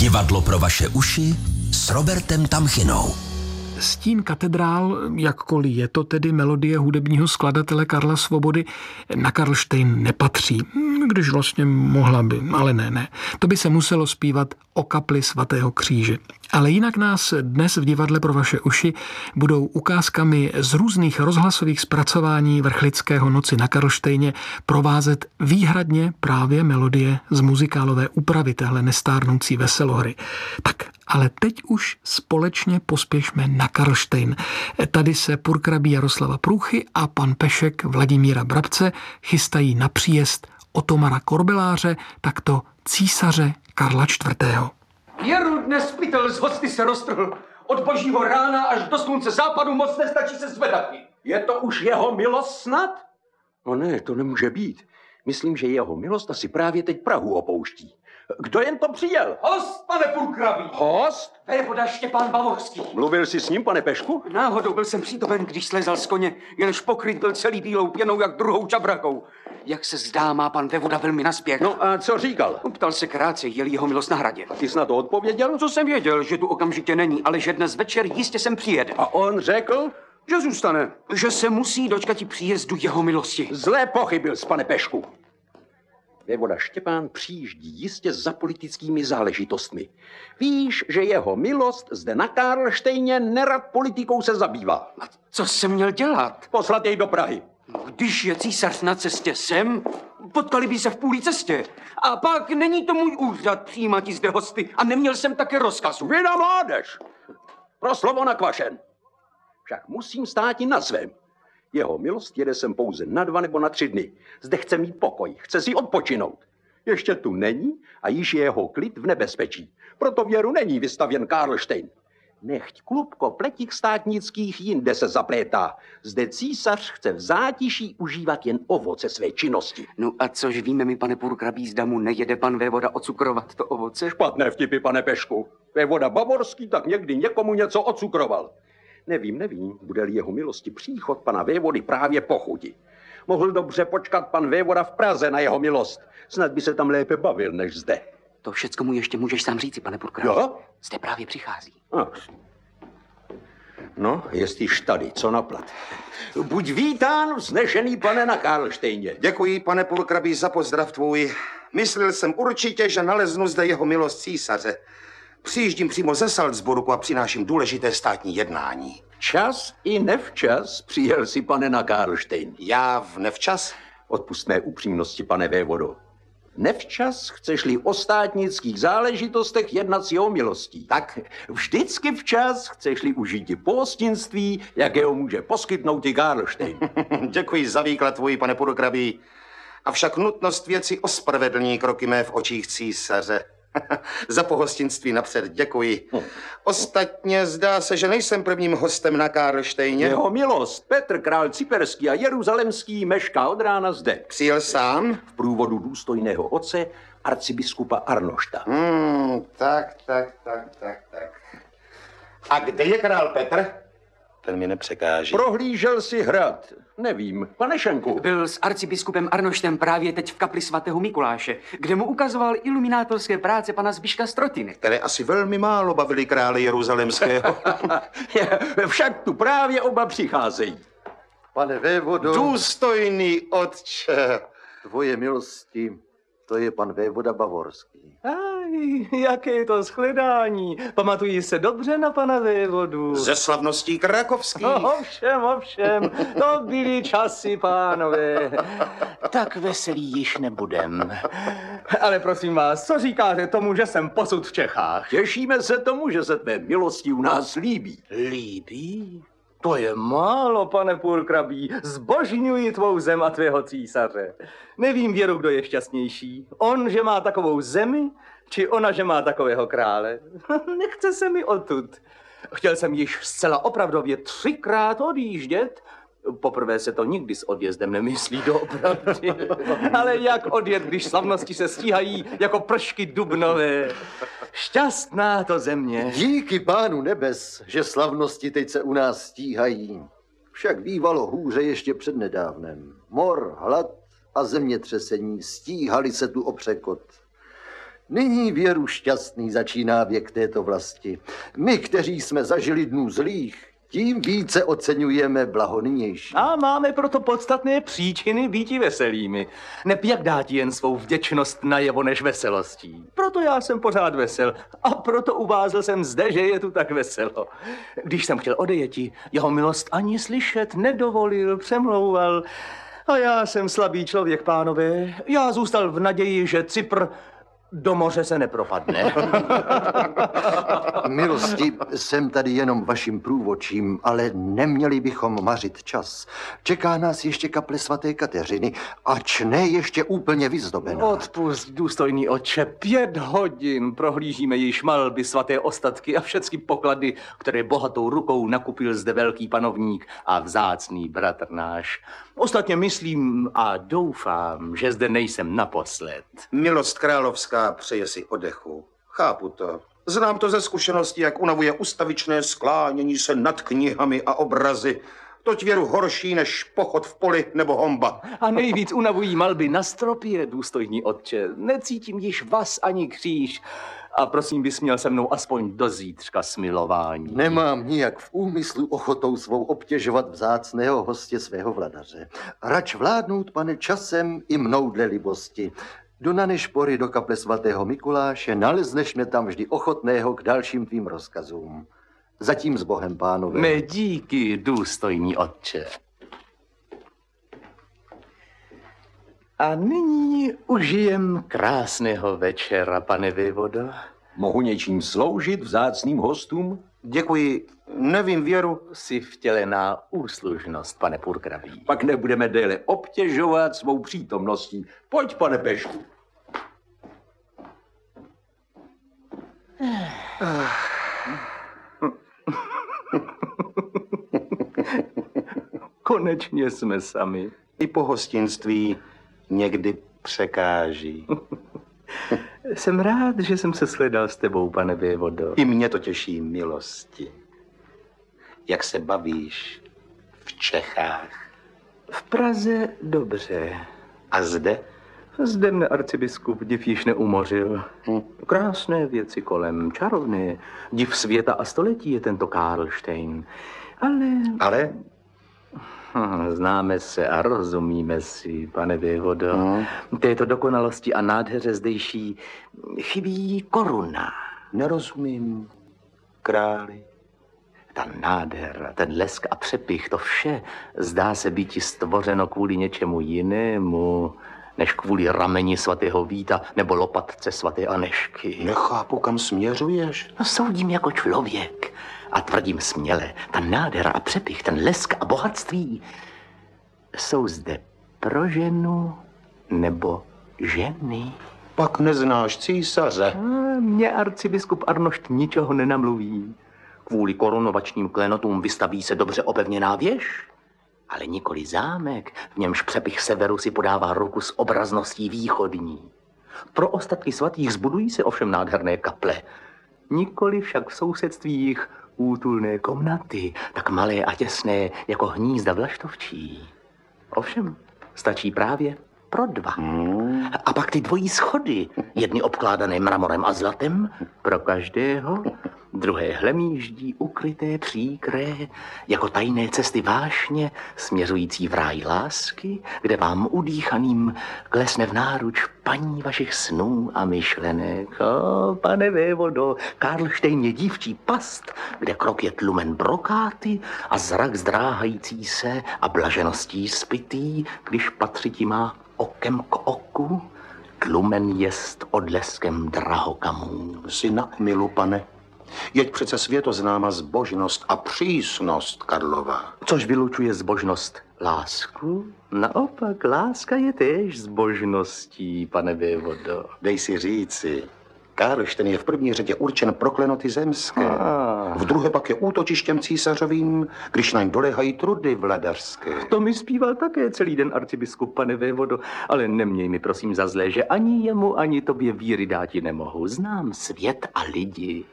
Divadlo pro vaše uši s Robertem Tamchinou. Stín katedrál, jakkoliv je to tedy melodie hudebního skladatele Karla Svobody, na Karlštejn nepatří. Když vlastně mohla by, ale ne. To by se muselo zpívat o kapli svatého kříže. Ale jinak nás dnes v Divadle pro vaše uši budou ukázkami z různých rozhlasových zpracování Vrchlického noci na Karlštejně provázet výhradně právě melodie z muzikálové úpravy téhle nestárnoucí veselohry. Tak, ale teď už společně pospěšme na Karlštejn. Tady se purkrabí Jaroslava Průchy a pan Pešek Vladimíra Brabce chystají na příjezd Otomara Korbeláře, takto císaře Karla IV. Věru dnes pytel z hosty se roztrhl. Od božího rána až do slunce západu moc nestačí se zvedat. Je to už jeho milost snad? No ne, to nemůže být. Myslím, že jeho milost asi právě teď Prahu opouští. Kdo jen to přijel? Host, pane purkrabí. Host? Vévoda Štěpán Bavorský. Mluvil jsi s ním, pane Pešku? Náhodou byl jsem přítomen, když slezal z koně, jenž pokryt byl celý bílou pěnou, jak druhou čabrakou. Jak se zdá, má pan vévoda velmi naspěch. No a co říkal? Ptal se krátce, jel jeho milost na hradě. Ty jsi na to odpověděl? Co jsem věděl, že tu okamžitě není, ale že dnes večer jistě sem přijede. A on řekl? Že zůstane. Že se musí dočkat příjezdu jeho milosti. Zlé pochybil jsi, pane Pešku. Vévoda Štěpán přijíždí jistě za politickými záležitostmi. Víš, že jeho milost zde na Karlštejně nerad politikou se zabývá. A co jsem měl dělat? Poslat jej do Prahy. Když je císař na cestě sem, potkali by se v půli cestě. A pak není to můj úřad přijímat zde hosty a neměl jsem také rozkazu. Vida mládež! Pro slovo nakvašen. Však musím stát i na svém. Jeho milost jede sem pouze na 2 nebo na 3 dny. Zde chce mít pokoj, chce si odpočinout. Ještě tu není a již je jeho klid v nebezpečí. Proto věru není vystavěn Karlštejn. Nechť klubko pletích státnických jinde se zaplétá. Zde císař chce v zátiší užívat jen ovoce své činnosti. No a což víme my, pane purkrabí, zda mu nejede pan vévoda ocukrovat to ovoce? Špatné vtipy, pane Pešku. Vévoda Bavorský tak někdy někomu něco ocukroval. Nevím, bude-li jeho milosti příchod pana vévody právě po chuti. Mohl dobře počkat pan vévoda v Praze na jeho milost. Snad by se tam lépe bavil, než zde. To všecko mu ještě můžeš sám říci, pane purkrabí. Jo? Zde právě přichází. No, jestliž tady, co naplat. Buď vítán, vznešený pane na Karlštejně. Děkuji, pane purkrabí, za pozdrav tvůj. Myslel jsem určitě, že naleznu zde jeho milost císaře. Přijíždím přímo ze Salzburgu a přináším důležité státní jednání. Čas i nevčas přijel si, pane, na Karlštejn. Já v nevčas? Odpust mé upřímnosti, pane vévodo. Nevčas chceš-li o státnických záležitostech jednat s jeho milostí. Tak vždycky včas chceš-li užít pohostinství, jakého může poskytnout i Karlštejn. Děkuji za výklad tvůj, pane purkrabí. Avšak nutnost věci ospravedlní kroky mé v očích císaře. Za pohostinství napřed děkuji. Ostatně zdá se, že nejsem prvním hostem na Karlštejně. Jeho milost Petr král Cyperský a Jeruzalemský mešká od rána zde. Přijel sám? V průvodu důstojného otce arcibiskupa Arnošta. Tak. A kde je král Petr? Ten mi nepřekáží. Prohlížel si hrad. Nevím, pane Šenku. Byl s arcibiskupem Arnoštem právě teď v kapli svatého Mikuláše, kde mu ukazoval iluminátorské práce pana Zbiška Strotiny. Které asi velmi málo bavili krále Jeruzalemského. Však tu právě oba přicházejí. Pane vévodo, Důstojný otče. tvoje milosti, to je pan vévoda Bavorský. Jaké je to shledání. Pamatují se dobře na pana vévodu. Ze slavností krakovských. Ovšem, to byly časy, pánové. Tak veselý již nebudem. Ale prosím vás, co říkáte tomu, že jsem posud v Čechách? Těšíme se tomu, že se tvé milosti u nás líbí. Líbí? To je málo, pane purkrabí. Zbožňuji tvou zem a tvého císaře. Nevím, věru, kdo je šťastnější. On, že má takovou zemi, či ona, že má takového krále. Nechce se mi odtud. Chtěl jsem již zcela opravdově 3krát odjíždět. Poprvé se to nikdy s odjezdem nemyslí doopravdy. Ale jak odjet, když slavnosti se stíhají jako pršky dubnové. Šťastná to země. Díky pánu nebes, že slavnosti teď se u nás stíhají. Však bývalo hůře ještě přednedávnem. Mor, hlad a zemětřesení stíhali se tu o překot. Nyní věru šťastný začíná věk této vlasti. My, kteří jsme zažili dnů zlých, tím více oceňujeme blaho nynější. A máme proto podstatné příčiny býti veselými. Neb jak dát jen svou vděčnost najevo než veselostí. Proto já jsem pořád vesel a proto uvázl jsem zde, že je tu tak veselo. Když jsem chtěl odejeti, jeho milost ani slyšet nedovolil, přemlouval. A já jsem slabý člověk, pánové. Já zůstal v naději, že Cypr do moře se nepropadne. Milosti, jsem tady jenom vaším průvodčím, ale neměli bychom mařit čas. Čeká nás ještě kaple svaté Kateřiny, ač ne ještě úplně vyzdobená. Odpusť, důstojný otče, 5 hodin prohlížíme již malby, svaté ostatky a všechny poklady, které bohatou rukou nakupil zde velký panovník a vzácný bratr náš. Ostatně myslím a doufám, že zde nejsem naposled. Milost královská přeje si oddechu. Chápu to. Znám to ze zkušenosti, jak unavuje ustavičné sklánění se nad knihami a obrazy. Toť věru horší než pochod v poli nebo homba. A nejvíc unavují malby na stropě, důstojný otče. Necítím již vás ani kříž. A prosím, bys měl se mnou aspoň do zítřka smilování. Nemám nijak v úmyslu ochotou svou obtěžovat vzácného hostě svého vladaře. Rač vládnout, pane, časem i mnou dle libosti. Jdu na nešpory do kaple svatého Mikuláše, nalezneš mě tam vždy ochotného k dalším tvým rozkazům. Zatím s Bohem, pánové. Mé díky, důstojný otče. A nyní užijem krásného večera, pane vévodo. Mohu něčím sloužit vzácným hostům? Děkuji. Nevím, věru. Si vtělená úslužnost, pane purkrabí. Pak nebudeme déle obtěžovat svou přítomností. Pojď, pane Pešku. Konečně jsme sami. I pohostinství někdy překáží. Jsem rád, že jsem se sledal s tebou, pane vévodo. I mě to těší, milosti. Jak se bavíš v Čechách? V Praze dobře. A zde? Zde mne arcibiskup div již neumořil. Krásné věci kolem, čarovné. Div světa a století je tento Karlštejn. Ale? Známe se a rozumíme si, pane vévodo. Této dokonalosti a nádheře zdejší chybí koruna. Nerozumím, králi. Ta nádhera, ten lesk a přepich, to vše zdá se být stvořeno kvůli něčemu jinému, než kvůli rameni svatého Víta nebo lopatce svaté Anešky. Nechápu, kam směřuješ. No, soudím jako člověk a tvrdím směle, ta nádhera a přepich, ten lesk a bohatství jsou zde pro ženu nebo ženy. Pak neznáš císaře. Mně arcibiskup Arnošt ničeho nenamluví. Kvůli korunovačním klenotům vystaví se dobře opevněná věž, ale nikoli zámek, v němž přepich severu si podává ruku s obrazností východní. Pro ostatky svatých zbudují se ovšem nádherné kaple, nikoli však v sousedstvích útulné komnaty, tak malé a těsné jako hnízda vlaštovčí. Ovšem, stačí právě pro 2. A pak ty dvojí schody, jedny obkládané mramorem a zlatem, pro každého, druhé hlemíždí, ukryté, příkré, jako tajné cesty vášně, směřující v ráj lásky, kde vám udýchaným klesne v náruč paní vašich snů a myšlenek. Pane vévodo, Karlštejn je dívčí past, kde krok je tlumen brokáty a zrak zdráhající se a blažeností spitý, když patřití má okem k oku, tlumen jest odleskem drahokamů. Jsi na milu, pane. Jeď přece světoznáma zbožnost a přísnost Karlova. Což vylučuje zbožnost lásku? Naopak, láska je též zbožností, pane vévodo. Dej si říci, Karlštejn je v první řadě určen pro klenoty zemské. V druhé pak je útočištěm císařovým, když na ň doléhají trudy vladařské. To mi zpíval také celý den arcibiskup, pane vévodo, ale neměj mi prosím za zlé, že ani jemu, ani tobě víry dáti nemohu. Znám svět a lidi.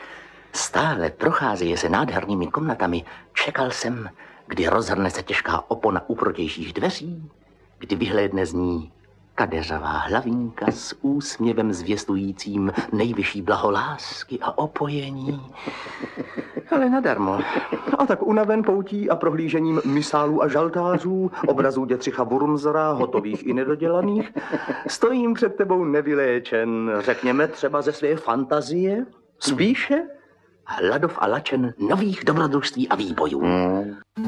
Stále procházeje se nádhernými komnatami. Čekal jsem, kdy rozhrne se těžká opona u protějších dveří, kdy vyhlédne z ní kadeřavá hlavinka s úsměvem zvěstujícím nejvyšší blaho lásky a opojení. Ale nadarmo. A tak unaven poutí a prohlížením misálů a žaltářů, obrazů Dětřicha Wurmsera, hotových i nedodělaných, stojím před tebou nevyléčen, řekněme třeba ze své fantazie, spíše hladov a lačen nových dobrodružství a výbojů.